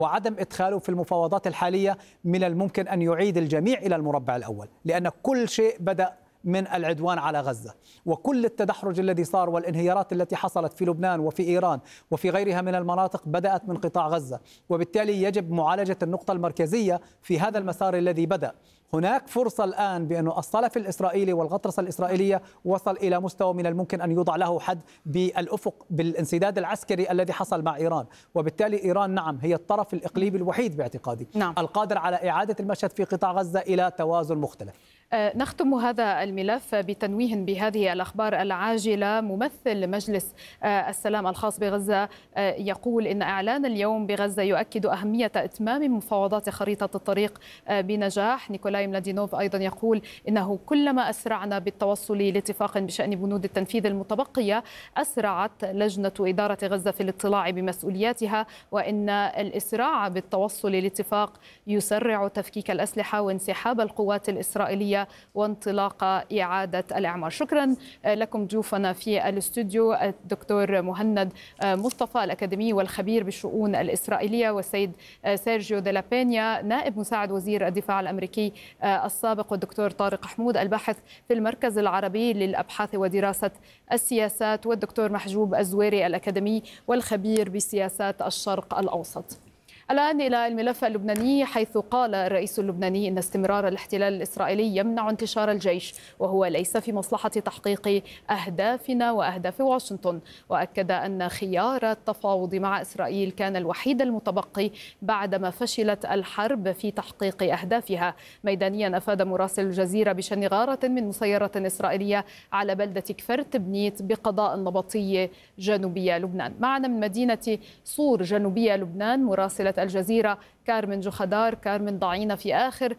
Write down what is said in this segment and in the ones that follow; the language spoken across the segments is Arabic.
وعدم إدخاله في المفاوضات الحالية من الممكن أن يعيد الجميع إلى المربع الأول، لأن كل شيء بدأ من العدوان على غزة، وكل التدحرج الذي صار والانهيارات التي حصلت في لبنان وفي إيران وفي غيرها من المناطق بدأت من قطاع غزة، وبالتالي يجب معالجة النقطة المركزية في هذا المسار الذي بدأ. هناك فرصة الآن بأن الصلف الإسرائيلي والغطرسة الإسرائيلية وصل إلى مستوى من الممكن أن يوضع له حد بالأفق بالانسداد العسكري الذي حصل مع إيران، وبالتالي إيران نعم هي الطرف الإقليمي الوحيد باعتقادي القادر على إعادة المشهد في قطاع غزة إلى توازن مختلف. نختم هذا الملف بتنويه بهذه الأخبار العاجلة. ممثل مجلس السلام الخاص بغزة يقول إن إعلان اليوم بغزة يؤكد أهمية إتمام مفاوضات خريطة الطريق بنجاح. نيكولاي ملادينوف أيضا يقول إنه كلما أسرعنا بالتوصل لاتفاق بشأن بنود التنفيذ المتبقية أسرعت لجنة إدارة غزة في الاطلاع بمسؤولياتها، وإن الإسراع بالتوصل لاتفاق يسرع تفكيك الأسلحة وانسحاب القوات الإسرائيلية وانطلاق إعادة الإعمار. شكرا لكم ضيوفنا في الاستوديو الدكتور مهند مصطفى الأكاديمي والخبير بالشؤون الإسرائيلية، والسيد سيرجيو ديلا بينيا نائب مساعد وزير الدفاع الأمريكي السابق، والدكتور طارق حمود الباحث في المركز العربي للأبحاث ودراسة السياسات، والدكتور محجوب الزويري الأكاديمي والخبير بسياسات الشرق الأوسط. الآن إلى الملف اللبناني، حيث قال الرئيس اللبناني إن استمرار الاحتلال الإسرائيلي يمنع انتشار الجيش وهو ليس في مصلحة تحقيق أهدافنا وأهداف واشنطن، وأكد أن خيار التفاوض مع إسرائيل كان الوحيد المتبقي بعدما فشلت الحرب في تحقيق أهدافها. ميدانيا أفاد مراسل الجزيرة بشن غارة من مسيرة إسرائيلية على بلدة كفر تبنيت بقضاء النبطية جنوبية لبنان. معنا من مدينة صور جنوبية لبنان مراسلة الجزيرة كارمن جخدار. كارمن، ضعينا في آخر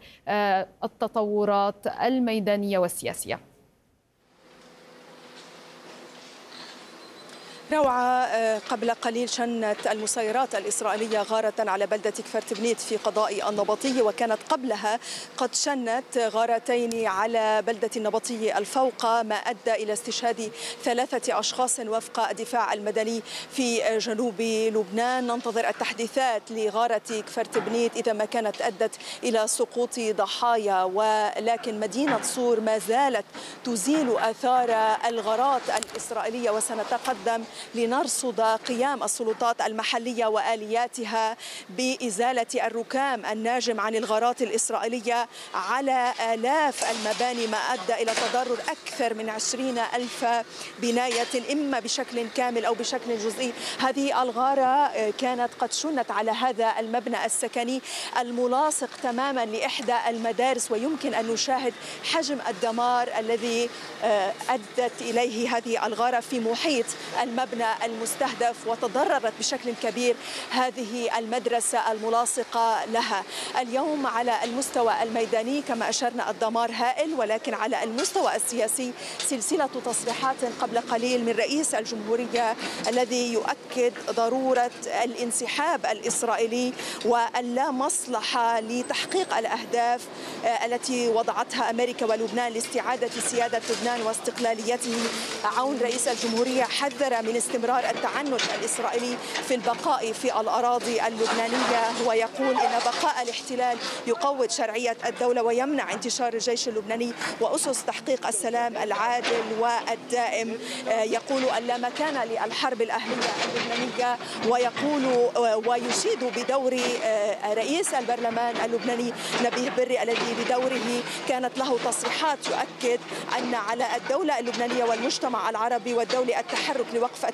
التطورات الميدانية والسياسية. روعة، قبل قليل شنت المسيرات الإسرائيلية غارة على بلدة كفر تبنيت في قضاء النبطية، وكانت قبلها قد شنت غارتين على بلدة النبطية الفوقة، ما أدى إلى استشهاد 3 أشخاص وفق الدفاع المدني في جنوب لبنان. ننتظر التحديثات لغارة كفر تبنيت إذا ما كانت أدت إلى سقوط ضحايا، ولكن مدينة صور ما زالت تزيل آثار الغارات الإسرائيلية، وسنتقدم لنرصد قيام السلطات المحلية وآلياتها بإزالة الركام الناجم عن الغارات الإسرائيلية على آلاف المباني، ما أدى إلى تضرر أكثر من 20,000 بناية إما بشكل كامل أو بشكل جزئي. هذه الغارة كانت قد شنت على هذا المبنى السكني الملاصق تماما لإحدى المدارس، ويمكن أن نشاهد حجم الدمار الذي أدت إليه هذه الغارة في محيط المبنى المستهدف، وتضررت بشكل كبير هذه المدرسة الملاصقة لها. اليوم على المستوى الميداني كما أشرنا الدمار هائل، ولكن على المستوى السياسي سلسلة تصريحات قبل قليل من رئيس الجمهورية الذي يؤكد ضرورة الانسحاب الإسرائيلي واللا مصلحة لتحقيق الأهداف التي وضعتها أمريكا ولبنان لاستعادة سيادة لبنان واستقلاليته. عون رئيس الجمهورية حذر من استمرار التعنت الإسرائيلي في البقاء في الأراضي اللبنانية. هو يقول إن بقاء الاحتلال يقوض شرعية الدولة ويمنع انتشار الجيش اللبناني وأسس تحقيق السلام العادل والدائم. يقول أن لا مكان للحرب الأهلية اللبنانية، ويقول ويشيد بدور رئيس البرلمان اللبناني نبيه بري الذي بدوره كانت له تصريحات يؤكد أن على الدولة اللبنانية والمجتمع العربي والدولي التحرك لوقف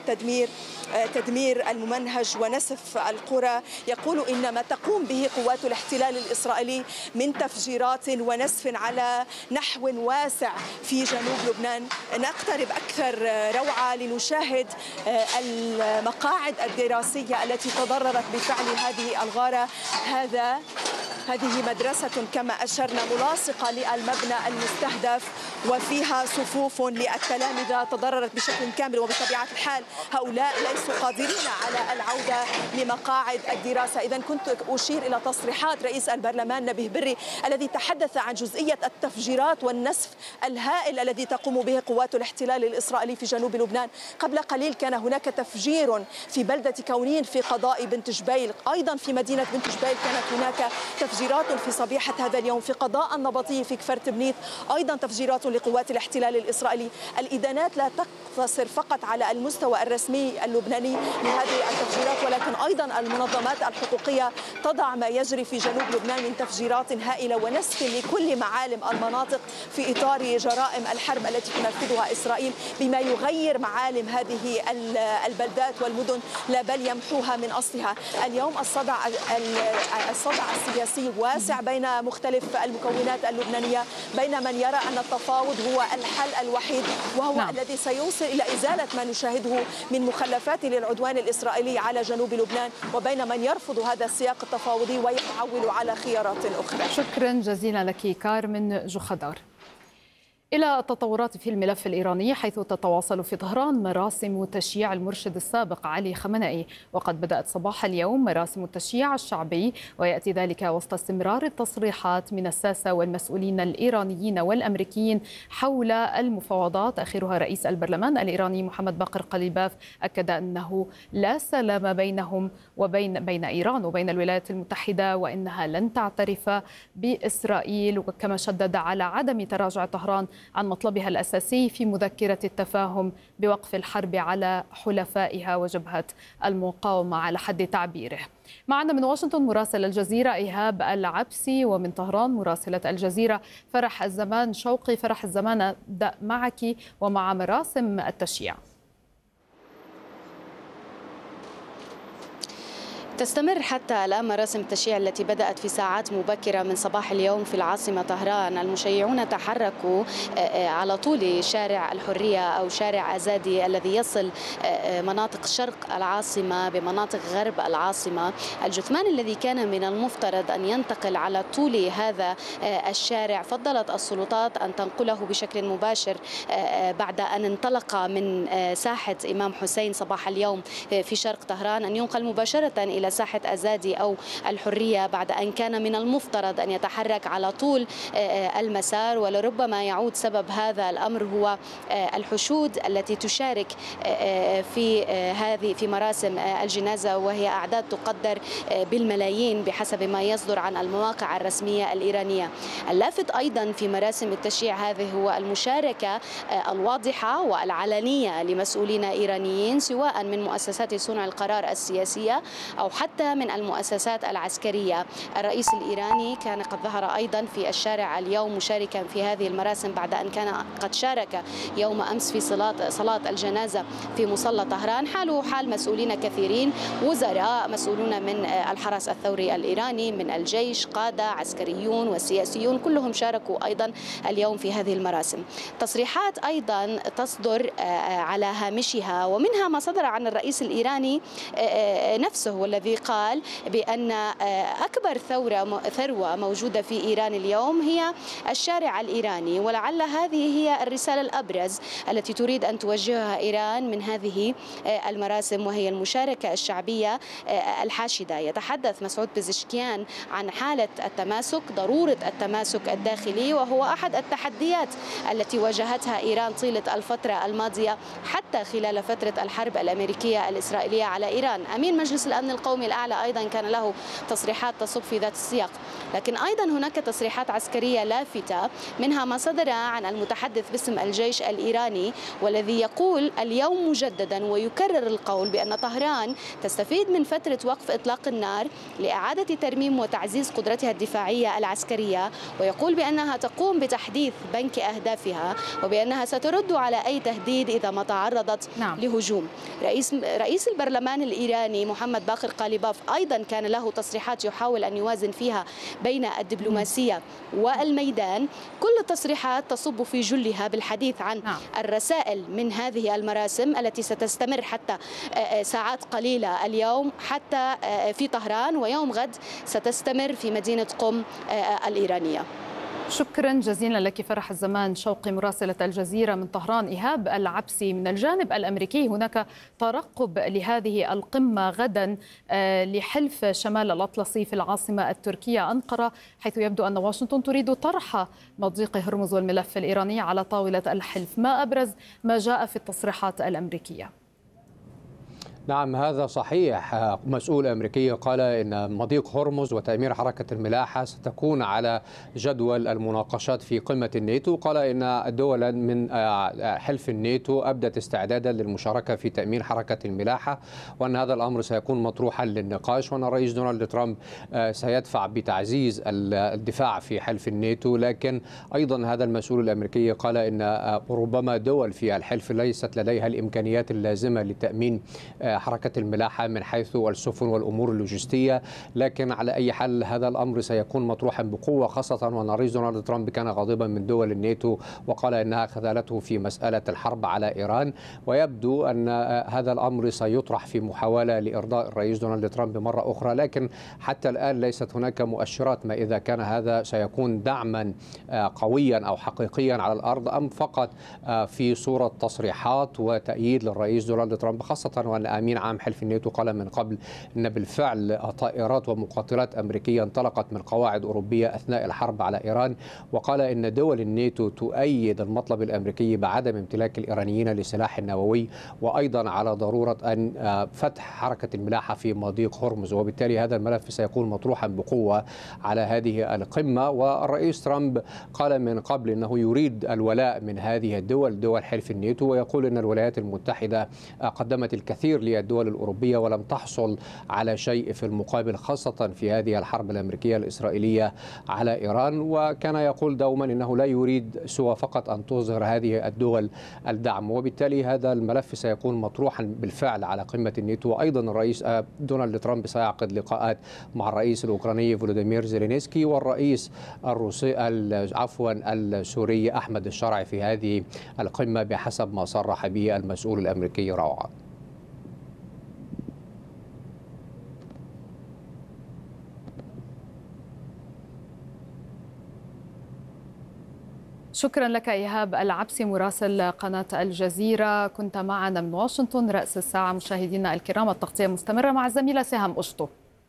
تدمير الممنهج ونسف القرى. يقول إن ما تقوم به قوات الاحتلال الإسرائيلي من تفجيرات ونسف على نحو واسع في جنوب لبنان. نقترب أكثر روعة لنشاهد المقاعد الدراسية التي تضررت بفعل هذه الغارة. هذه مدرسة كما أشرنا ملاصقة للمبنى المستهدف، وفيها صفوف للتلامذة تضررت بشكل كامل، وبطبيعة الحال هؤلاء ليسوا قادرين على العودة لمقاعد الدراسة. إذن كنت أشير إلى تصريحات رئيس البرلمان نبيه بري الذي تحدث عن جزئية التفجيرات والنسف الهائل الذي تقوم به قوات الاحتلال الإسرائيلي في جنوب لبنان. قبل قليل كان هناك تفجير في بلدة كونين في قضاء بنت جبيل، أيضا في مدينة بنت جبيل كانت هناك تفجيرات في صبيحة هذا اليوم، في قضاء النبطي في كفر تبنيت أيضا تفجيرات لقوات الاحتلال الإسرائيلي. الإدانات لا تقتصر فقط على المستوى الرسمي اللبناني لهذه التفجيرات، ولكن أيضا المنظمات الحقوقية تضع ما يجري في جنوب لبنان من تفجيرات هائلة ونسف لكل معالم المناطق في إطار جرائم الحرب التي تنفذها إسرائيل، بما يغير معالم هذه البلدات والمدن لا بل يمحوها من أصلها. اليوم الصدع السياسي واسع بين مختلف المكونات اللبنانية، بين من يرى أن التفاوض هو الحل الوحيد وهو الذي سيوصل إلى إزالة ما نشاهده من مخلفات للعدوان الإسرائيلي على جنوب لبنان، وبين من يرفض هذا السياق التفاوضي ويعول على خيارات أخرى. شكرا جزيلا لك كارمن جخدار. إلى التطورات في الملف الإيراني، حيث تتواصل في طهران مراسم تشييع المرشد السابق علي خامنئي، وقد بدأت صباح اليوم مراسم التشييع الشعبي، ويأتي ذلك وسط استمرار التصريحات من الساسة والمسؤولين الإيرانيين والأمريكيين حول المفاوضات. آخرها رئيس البرلمان الإيراني محمد باقر قليباف أكد أنه لا سلام بينهم وبين إيران وبين الولايات المتحدة، وإنها لن تعترف بإسرائيل، وكما شدد على عدم تراجع طهران عن مطلبها الأساسي في مذكرة التفاهم بوقف الحرب على حلفائها وجبهة المقاومة على حد تعبيره. معنا من واشنطن مراسل الجزيرة إيهاب العبسي، ومن طهران مراسلة الجزيرة فرح الزمان شوقي. فرح الزمان، أبدأ معك ومع مراسم التشييع. تستمر حتى الآن مراسم التشييع التي بدأت في ساعات مبكرة من صباح اليوم في العاصمة طهران. المشيعون تحركوا على طول شارع الحرية أو شارع أزادي الذي يصل مناطق شرق العاصمة بمناطق غرب العاصمة. الجثمان الذي كان من المفترض أن ينتقل على طول هذا الشارع فضلت السلطات أن تنقله بشكل مباشر بعد أن انطلق من ساحة إمام حسين صباح اليوم في شرق طهران، أن ينقل مباشرة إلى ساحة أزادي أو الحرية بعد أن كان من المفترض أن يتحرك على طول المسار. ولربما يعود سبب هذا الأمر هو الحشود التي تشارك في مراسم الجنازة، وهي أعداد تقدر بالملايين بحسب ما يصدر عن المواقع الرسمية الإيرانية. اللافت أيضا في مراسم التشييع هذه هو المشاركة الواضحة والعلنية لمسؤولين إيرانيين، سواء من مؤسسات صنع القرار السياسية أو حتى من المؤسسات العسكرية. الرئيس الإيراني كان قد ظهر أيضا في الشارع اليوم مشاركا في هذه المراسم بعد أن كان قد شارك يوم أمس في صلاة الجنازة في مصلى طهران. حاله حال مسؤولين كثيرين، وزراء، مسؤولون من الحرس الثوري الإيراني، من الجيش، قادة عسكريون وسياسيون، كلهم شاركوا أيضا اليوم في هذه المراسم. تصريحات أيضا تصدر على هامشها، ومنها ما صدر عن الرئيس الإيراني نفسه والذي قال بأن أكبر ثروة موجودة في إيران اليوم هي الشارع الإيراني، ولعل هذه هي الرسالة الأبرز التي تريد أن توجهها إيران من هذه المراسم، وهي المشاركة الشعبية الحاشدة. يتحدث مسعود بزشكيان عن حالة التماسك، ضرورة التماسك الداخلي، وهو أحد التحديات التي واجهتها إيران طيلة الفترة الماضية حتى خلال فترة الحرب الأمريكية الإسرائيلية على إيران. أمين مجلس الأمن القومي الأعلى أيضا كان له تصريحات تصب في ذات السياق، لكن أيضا هناك تصريحات عسكرية لافتة، منها ما صدر عن المتحدث باسم الجيش الإيراني والذي يقول اليوم مجددا ويكرر القول بأن طهران تستفيد من فترة وقف إطلاق النار لإعادة ترميم وتعزيز قدرتها الدفاعية العسكرية، ويقول بأنها تقوم بتحديث بنك أهدافها وبأنها سترد على أي تهديد إذا ما تعرضت لهجوم. رئيس البرلمان الإيراني محمد باقر قاليباف أيضا كان له تصريحات يحاول أن يوازن فيها بين الدبلوماسية والميدان. كل التصريحات تصب في جلها بالحديث عن الرسائل من هذه المراسم التي ستستمر حتى ساعات قليلة اليوم حتى في طهران، ويوم غد ستستمر في مدينة قم الإيرانية. شكرا جزيلا لك فرح الزمان شوقي مراسلة الجزيرة من طهران. إيهاب العبسي، من الجانب الأمريكي هناك ترقب لهذه القمة غدا لحلف شمال الأطلسي في العاصمة التركية أنقرة، حيث يبدو أن واشنطن تريد طرح مضيق هرمز والملف الإيراني على طاولة الحلف. ما أبرز ما جاء في التصريحات الأمريكية؟ نعم، هذا صحيح. مسؤول أمريكي قال إن مضيق هرمز وتأمير حركة الملاحة ستكون على جدول المناقشات في قمة الناتو. قال إن الدول من حلف الناتو أبدت استعدادا للمشاركة في تأمين حركة الملاحة، وأن هذا الأمر سيكون مطروحا للنقاش، وأن الرئيس دونالد ترامب سيدفع بتعزيز الدفاع في حلف الناتو. لكن أيضا هذا المسؤول الأمريكي قال إن ربما دول في الحلف ليست لديها الإمكانيات اللازمة لتأمين حركة الملاحة من حيث السفن والأمور اللوجستية. لكن على أي حال هذا الأمر سيكون مطروحا بقوة، خاصة وأن الرئيس دونالد ترامب كان غاضبا من دول الناتو وقال إنها خذلته في مسألة الحرب على إيران. ويبدو أن هذا الأمر سيطرح في محاولة لإرضاء الرئيس دونالد ترامب مرة أخرى، لكن حتى الآن ليست هناك مؤشرات ما إذا كان هذا سيكون دعما قويا أو حقيقيا على الأرض أم فقط في صورة تصريحات وتأييد للرئيس دونالد ترامب، خاصة وأن أمين عام حلف الناتو قال من قبل أن بالفعل طائرات ومقاتلات أمريكية انطلقت من قواعد أوروبية أثناء الحرب على إيران. وقال أن دول الناتو تؤيد المطلب الأمريكي بعدم امتلاك الإيرانيين لسلاح نووي، وأيضا على ضرورة أن فتح حركة الملاحة في مضيق هرمز. وبالتالي هذا الملف سيكون مطروحا بقوة على هذه القمة. والرئيس ترامب قال من قبل أنه يريد الولاء من هذه الدول، دول حلف الناتو، ويقول أن الولايات المتحدة قدمت الكثير للدول الأوروبية ولم تحصل على شيء في المقابل، خاصة في هذه الحرب الأمريكية الإسرائيلية على إيران. وكان يقول دوما أنه لا يريد سوى فقط أن تظهر هذه الدول الدعم، وبالتالي هذا الملف سيكون مطروحا بالفعل على قمة الناتو. وأيضا الرئيس دونالد ترامب سيعقد لقاءات مع الرئيس الأوكراني فولوديمير زيلينسكي والرئيس السوري أحمد الشرعي في هذه القمة بحسب ما صرح به المسؤول الأمريكي روعة. شكرا لك إيهاب العبسي مراسل قناة الجزيرة، كنت معنا من واشنطن. رأس الساعة مشاهدينا الكرام، التغطية مستمرة مع الزميلة سهام أشطو.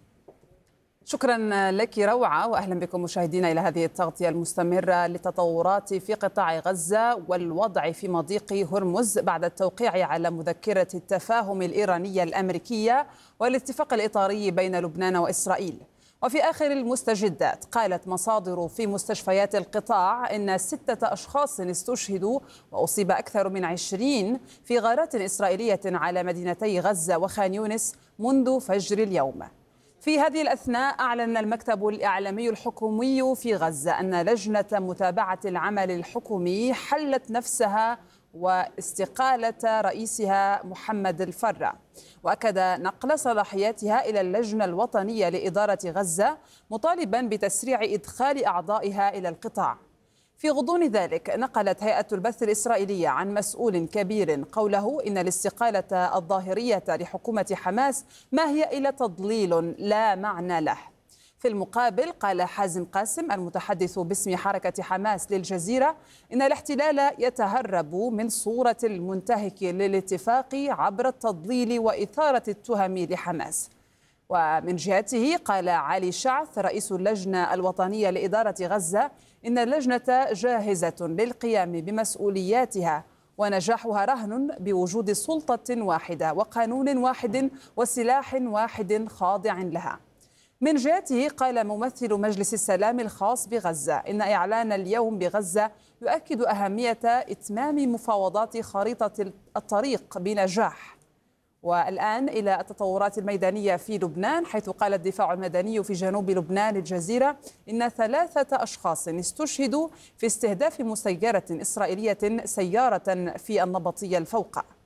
شكرا لك روعة، وأهلا بكم مشاهدينا إلى هذه التغطية المستمرة للتطورات في قطاع غزة والوضع في مضيق هرمز بعد التوقيع على مذكرة التفاهم الإيرانية الأمريكية والاتفاق الإطاري بين لبنان وإسرائيل. وفي آخر المستجدات قالت مصادر في مستشفيات القطاع إن 6 أشخاص استشهدوا وأصيب أكثر من 20 في غارات إسرائيلية على مدينتي غزة وخان يونس منذ فجر اليوم. في هذه الأثناء أعلن المكتب الإعلامي الحكومي في غزة أن لجنة متابعة العمل الحكومي حلت نفسها واستقالة رئيسها محمد الفرة، وأكد نقل صلاحياتها إلى اللجنة الوطنية لإدارة غزة، مطالبا بتسريع إدخال أعضائها إلى القطاع. في غضون ذلك نقلت هيئة البث الإسرائيلية عن مسؤول كبير قوله إن الاستقالة الظاهرية لحكومة حماس ما هي إلا تضليل لا معنى له. في المقابل قال حازم قاسم المتحدث باسم حركة حماس للجزيرة إن الاحتلال يتهرب من صورة المنتهك للاتفاق عبر التضليل وإثارة التهم لحماس. ومن جهته قال علي شعث رئيس اللجنة الوطنية لإدارة غزة إن اللجنة جاهزة للقيام بمسؤولياتها ونجاحها رهن بوجود سلطة واحدة وقانون واحد وسلاح واحد خاضع لها. من جهته قال ممثل مجلس السلام الخاص بغزة إن إعلان اليوم بغزة يؤكد أهمية إتمام مفاوضات خريطة الطريق بنجاح. والآن إلى التطورات الميدانية في لبنان، حيث قال الدفاع المدني في جنوب لبنان الجزيرة إن 3 أشخاص استشهدوا في استهداف مسيرة إسرائيلية سيارة في النبطية الفوقع.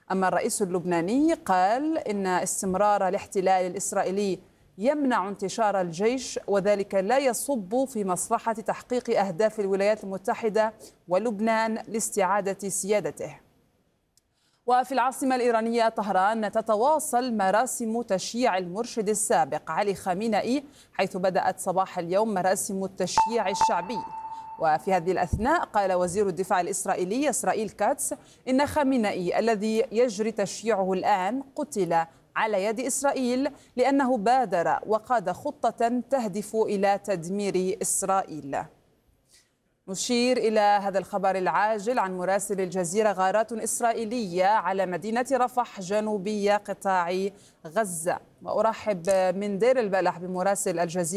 أما الرئيس اللبناني قال إن استمرار الاحتلال الإسرائيلي يمنع انتشار الجيش، وذلك لا يصب في مصلحة تحقيق أهداف الولايات المتحدة ولبنان لاستعادة سيادته. وفي العاصمة الإيرانية طهران تتواصل مراسم تشييع المرشد السابق علي خامنئي، حيث بدأت صباح اليوم مراسم التشييع الشعبي. وفي هذه الأثناء قال وزير الدفاع الإسرائيلي إسرائيل كاتس إن خامنئي الذي يجري تشييعه الآن قتل على يد إسرائيل لأنه بادر وقاد خطة تهدف إلى تدمير إسرائيل. نشير إلى هذا الخبر العاجل عن مراسل الجزيرة: غارات إسرائيلية على مدينة رفح جنوبية قطاع غزة. وأرحب من دير البلح بمراسل الجزيرة